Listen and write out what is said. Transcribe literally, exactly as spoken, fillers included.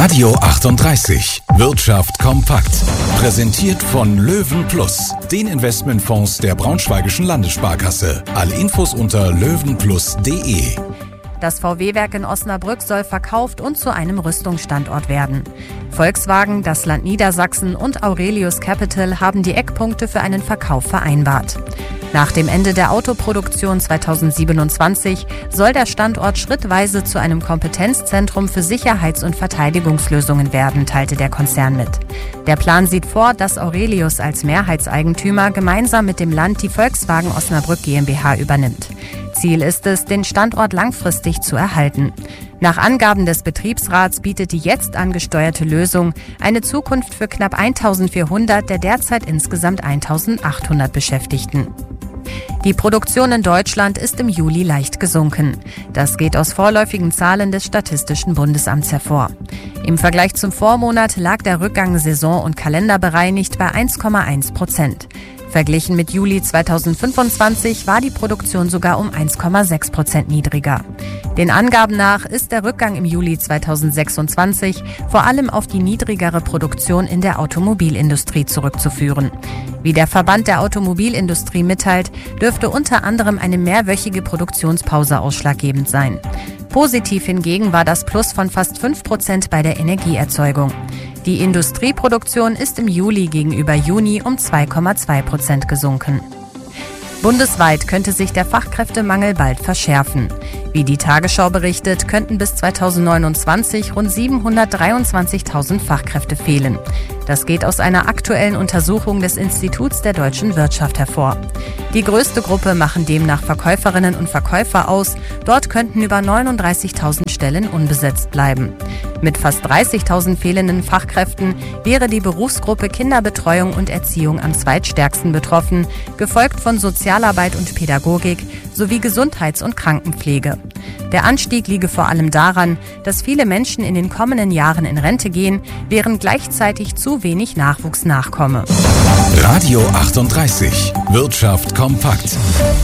Radio achtunddreißig. Wirtschaft kompakt. Präsentiert von Löwen Plus, den Investmentfonds der Braunschweigischen Landessparkasse. Alle Infos unter löwenplus punkt de. Das V W-Werk in Osnabrück soll verkauft und zu einem Rüstungsstandort werden. Volkswagen, das Land Niedersachsen und Aurelius Capital haben die Eckpunkte für einen Verkauf vereinbart. Nach dem Ende der Autoproduktion zweitausendsiebenundzwanzig soll der Standort schrittweise zu einem Kompetenzzentrum für Sicherheits- und Verteidigungslösungen werden, teilte der Konzern mit. Der Plan sieht vor, dass Aurelius als Mehrheitseigentümer gemeinsam mit dem Land die Volkswagen Osnabrück GmbH übernimmt. Ziel ist es, den Standort langfristig zu erhalten. Nach Angaben des Betriebsrats bietet die jetzt angesteuerte Lösung eine Zukunft für knapp eintausendvierhundert der derzeit insgesamt eintausendachthundert Beschäftigten. Die Produktion in Deutschland ist im Juli leicht gesunken. Das geht aus vorläufigen Zahlen des Statistischen Bundesamts hervor. Im Vergleich zum Vormonat lag der Rückgang saison- und kalenderbereinigt bei eins Komma eins Prozent. Verglichen mit Juli zweitausendfünfundzwanzig war die Produktion sogar um eins Komma sechs Prozent niedriger. Den Angaben nach ist der Rückgang im Juli zweitausendsechsundzwanzig vor allem auf die niedrigere Produktion in der Automobilindustrie zurückzuführen. Wie der Verband der Automobilindustrie mitteilt, dürfte unter anderem eine mehrwöchige Produktionspause ausschlaggebend sein. Positiv hingegen war das Plus von fast fünf Prozent bei der Energieerzeugung. Die Industrieproduktion ist im Juli gegenüber Juni um zwei Komma zwei Prozent gesunken. Bundesweit könnte sich der Fachkräftemangel bald verschärfen. Wie die Tagesschau berichtet, könnten bis zweitausendneunundzwanzig rund siebenhundertdreiundzwanzigtausend Fachkräfte fehlen. Das geht aus einer aktuellen Untersuchung des Instituts der deutschen Wirtschaft hervor. Die größte Gruppe machen demnach Verkäuferinnen und Verkäufer aus. Dort könnten über neununddreißigtausend Stellen unbesetzt bleiben. Mit fast dreißigtausend fehlenden Fachkräften wäre die Berufsgruppe Kinderbetreuung und Erziehung am zweitstärksten betroffen, gefolgt von Sozialarbeit und Pädagogik sowie Gesundheits- und Krankenpflege. Der Anstieg liege vor allem daran, dass viele Menschen in den kommenden Jahren in Rente gehen, während gleichzeitig zu wenig Nachwuchs nachkomme. Radio achtunddreißig. Wirtschaft kompakt.